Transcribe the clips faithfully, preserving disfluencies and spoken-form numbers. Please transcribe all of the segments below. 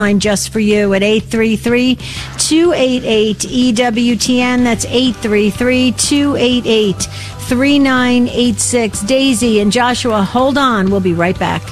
just for you at eight three three, two eight eight, E W T N. That's eight three three, two eight eight, three nine eight six. Daisy and Joshua, hold on. We'll be right back.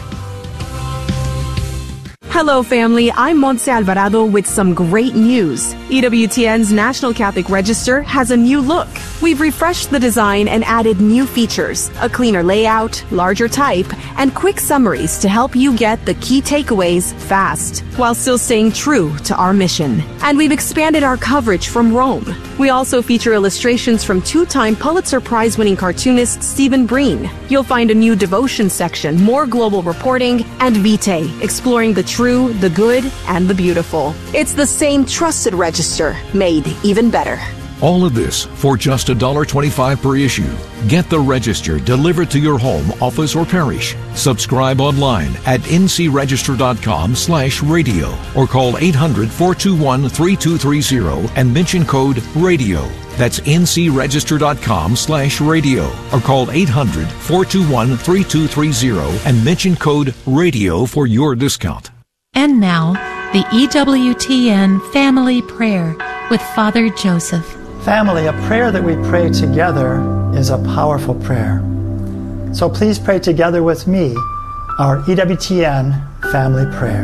Hello, family. I'm Montse Alvarado with some great news. E W T N's National Catholic Register has a new look. We've refreshed the design and added new features, a cleaner layout, larger type, and quick summaries to help you get the key takeaways fast, while still staying true to our mission. And we've expanded our coverage from Rome. We also feature illustrations from two-time Pulitzer Prize-winning cartoonist Stephen Breen. You'll find a new devotion section, more global reporting, and Vitae, exploring the true, the good, and the beautiful. It's the same trusted register, made even better. All of this for just one dollar twenty-five per issue. Get the Register delivered to your home, office, or parish. Subscribe online at ncregister.com slash radio or call eight hundred, four two one, three two three zero and mention code RADIO. That's ncregister.com slash radio or call eight hundred, four two one, three two three zero and mention code RADIO for your discount. And now, the E W T N Family Prayer with Father Joseph. Family, a prayer that we pray together is a powerful prayer. So please pray together with me our E W T N Family Prayer.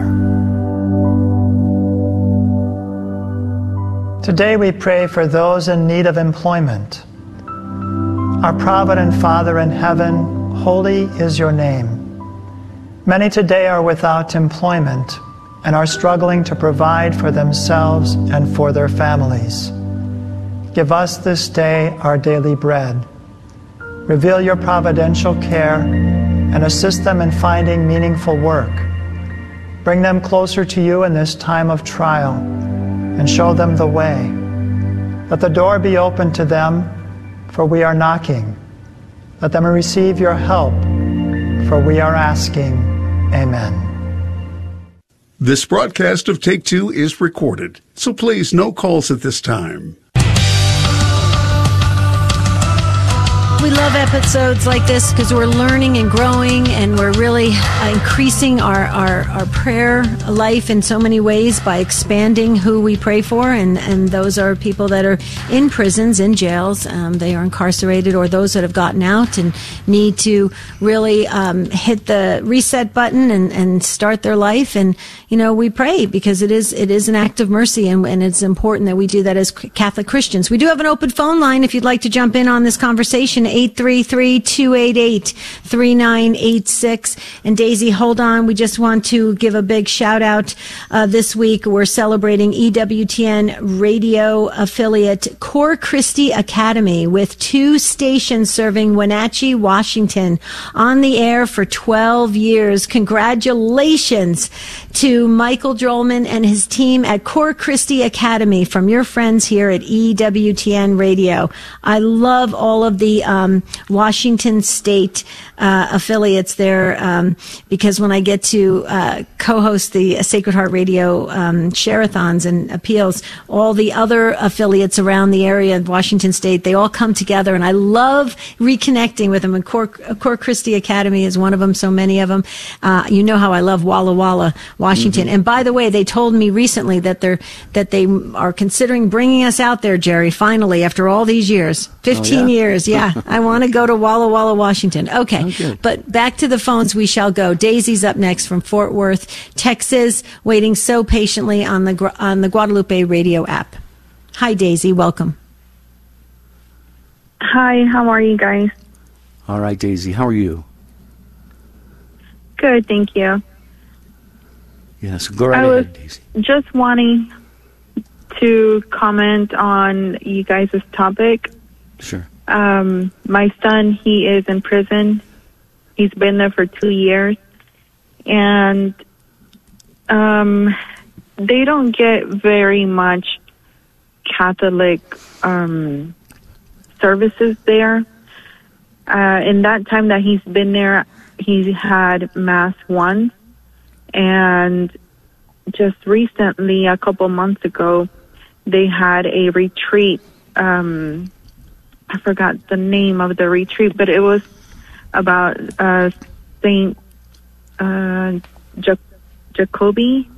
Today we pray for those in need of employment. Our provident Father in heaven, holy is your name. Many today are without employment and are struggling to provide for themselves and for their families. Give us this day our daily bread. Reveal your providential care and assist them in finding meaningful work. Bring them closer to you in this time of trial and show them the way. Let the door be open to them, for we are knocking. Let them receive your help, for we are asking. Amen. This broadcast of Take Two is recorded, so please no calls at this time. We love episodes like this because we're learning and growing, and we're really uh, increasing our, our, our prayer life in so many ways by expanding who we pray for. And, and those are people that are in prisons, in jails. Um, they are incarcerated, or those that have gotten out and need to really um, hit the reset button and, and start their life. And, you know, we pray because it is it is an act of mercy, and, and it's important that we do that as Catholic Christians. We do have an open phone line if you'd like to jump in on this conversation. eight three three, two eight eight, three nine eight six. And Daisy, hold on. We just want to give a big shout out. Uh, this week, we're celebrating E W T N radio affiliate Cor Christi Academy with two stations serving Wenatchee, Washington on the air for twelve years. Congratulations to Michael Drollman and his team at Cor Christi Academy from your friends here at E W T N Radio. I love all of the um, Washington State uh, affiliates there um, because when I get to uh, co-host the Sacred Heart Radio um, share-a-thons and appeals, all the other affiliates around the area of Washington State, they all come together, and I love reconnecting with them. And Cor, Cor Christi Academy is one of them, so many of them. Uh, you know how I love Walla Walla, Washington. Mm-hmm. And by the way, they told me recently that they're that they are considering bringing us out there, Jerry, finally, after all these years. fifteen oh, yeah? years, yeah. I want to go to Walla Walla, Washington. Okay, oh, but back to the phones we shall go. Daisy's up next from Fort Worth, Texas, waiting so patiently on the on the Guadalupe Radio app. Hi, Daisy. Welcome. Hi, how are you guys? All right, Daisy. How are you? Good, thank you. Yes, go right I ahead, was Daisy. Just wanting to comment on you guys' topic. Sure. Um, my son, he is in prison. He's been there for two years. And um, they don't get very much Catholic um, services there. Uh, in that time that he's been there, he's had Mass once. And just recently, a couple months ago, they had a retreat. Um, I forgot the name of the retreat, but it was about uh, Saint uh, ja- Jacoby.